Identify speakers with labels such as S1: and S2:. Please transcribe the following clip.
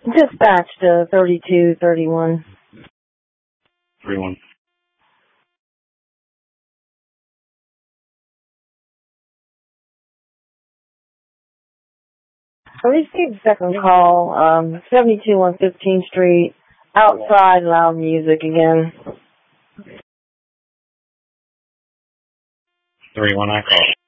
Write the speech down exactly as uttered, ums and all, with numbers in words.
S1: Dispatch to thirty-two thirty-one.
S2: three one.
S1: I received a second call, um, seventy-two on fifteenth Street, outside loud music again.
S2: three one, I called.